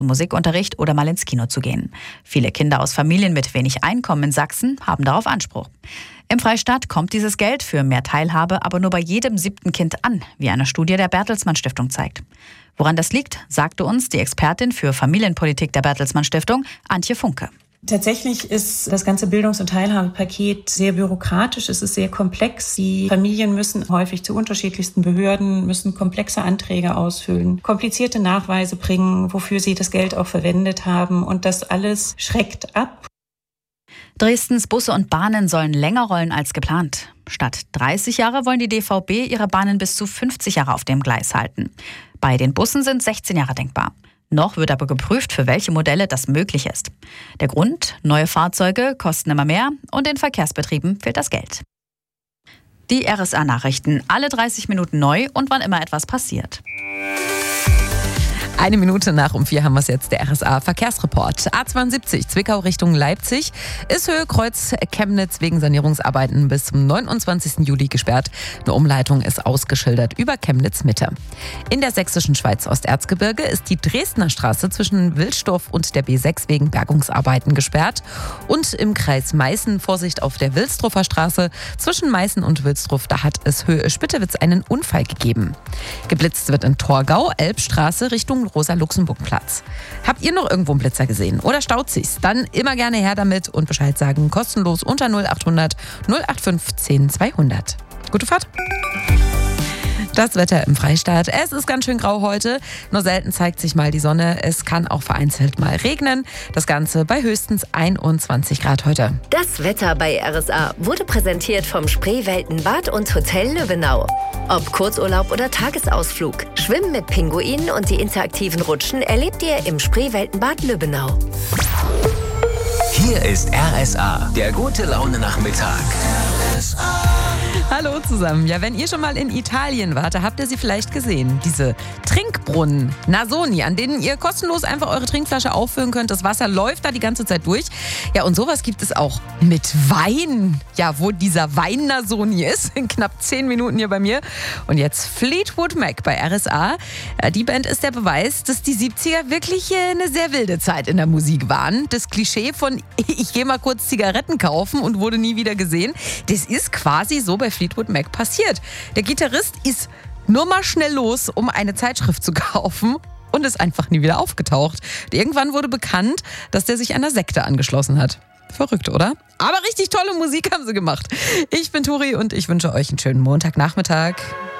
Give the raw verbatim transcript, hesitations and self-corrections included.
Musikunterricht oder mal ins Kino zu gehen. Viele Kinder aus Familien mit wenig Einkommen in Sachsen haben darauf Anspruch. Im Freistaat kommt dieses Geld für mehr Teilhabe aber nur bei jedem siebten Kind an, wie eine Studie der Bertelsmann Stiftung zeigt. Woran das liegt, sagte uns die Expertin für Familienpolitik der Bertelsmann Stiftung, Antje Funke. Tatsächlich ist das ganze Bildungs- und Teilhabepaket sehr bürokratisch, es ist sehr komplex. Die Familien müssen häufig zu unterschiedlichsten Behörden, müssen komplexe Anträge ausfüllen, komplizierte Nachweise bringen, wofür sie das Geld auch verwendet haben. Und das alles schreckt ab. Dresdens Busse und Bahnen sollen länger rollen als geplant. Statt dreißig Jahre wollen die D V B ihre Bahnen bis zu fünfzig Jahre auf dem Gleis halten. Bei den Bussen sind sechzehn Jahre denkbar. Noch wird aber geprüft, für welche Modelle das möglich ist. Der Grund? Neue Fahrzeuge kosten immer mehr und den Verkehrsbetrieben fehlt das Geld. Die R S A-Nachrichten, alle dreißig Minuten neu und wann immer etwas passiert. Eine Minute nach um vier haben wir es jetzt, der R S A-Verkehrsreport. A zweiundsiebzig, Zwickau Richtung Leipzig, ist Höhe Kreuz Chemnitz wegen Sanierungsarbeiten bis zum neunundzwanzigsten Juli gesperrt. Eine Umleitung ist ausgeschildert über Chemnitz Mitte. In der sächsischen Schweiz Osterzgebirge ist die Dresdner Straße zwischen Wilsdorf und der B sechs wegen Bergungsarbeiten gesperrt. Und im Kreis Meißen Vorsicht auf der Wilsdruffer Straße. Zwischen Meißen und Wilsdruff, da hat es Höhe Spittewitz einen Unfall gegeben. Geblitzt wird in Torgau, Elbstraße Richtung Rosa-Luxemburg-Platz. Habt ihr noch irgendwo einen Blitzer gesehen oder staut sich's? Dann immer gerne her damit und Bescheid sagen. Kostenlos unter null acht hundert null fünf zehn zweihundert. Gute Fahrt! Das Wetter im Freistaat. Es ist ganz schön grau heute. Nur selten zeigt sich mal die Sonne. Es kann auch vereinzelt mal regnen. Das Ganze bei höchstens einundzwanzig Grad heute. Das Wetter bei R S A wurde präsentiert vom Spreewelten Bad und Hotel Löwenau. Ob Kurzurlaub oder Tagesausflug, Schwimmen mit Pinguinen und die interaktiven Rutschen erlebt ihr im Spreewelten Bad Löwenau. Hier ist R S A, der gute Laune-Nachmittag. R S A. Hallo zusammen. Ja, wenn ihr schon mal in Italien wart, da habt ihr sie vielleicht gesehen. Diese Trinkbrunnen, Nasoni, an denen ihr kostenlos einfach eure Trinkflasche auffüllen könnt. Das Wasser läuft da die ganze Zeit durch. Ja, und sowas gibt es auch mit Wein. Ja, wo dieser Wein Nasoni ist. In knapp zehn Minuten hier bei mir. Und jetzt Fleetwood Mac bei R S A. Die Band ist der Beweis, dass die siebziger wirklich eine sehr wilde Zeit in der Musik waren. Das Klischee von ich gehe mal kurz Zigaretten kaufen und wurde nie wieder gesehen, das ist quasi so bei Fleetwood Mac passiert. Der Gitarrist ist nur mal schnell los, um eine Zeitschrift zu kaufen und ist einfach nie wieder aufgetaucht. Irgendwann wurde bekannt, dass der sich einer Sekte angeschlossen hat. Verrückt, oder? Aber richtig tolle Musik haben sie gemacht. Ich bin Turi und ich wünsche euch einen schönen Montagnachmittag.